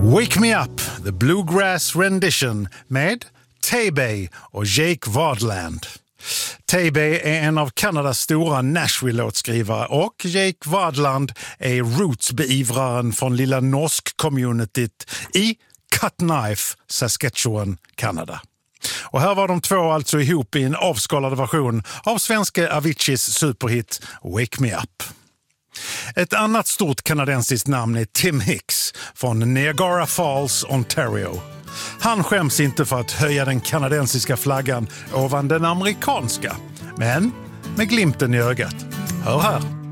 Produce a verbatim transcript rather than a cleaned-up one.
Wake Me Up, The Bluegrass Rendition med Taybeh och Jake Wadland. Taybeh är en av Kanadas stora Nashville-låtskrivare och Jake Wadland är roots-beivraren från lilla norsk-communityt i Cutknife, Saskatchewan, Kanada. Och här var de två alltså ihop i en avskalad version av svenska Aviciis superhit Wake Me Up. Ett annat stort kanadensiskt namn är Tim Hicks från Niagara Falls, Ontario. Han skäms inte för att höja den kanadensiska flaggan ovan den amerikanska, men med glimten i ögat. Hör här!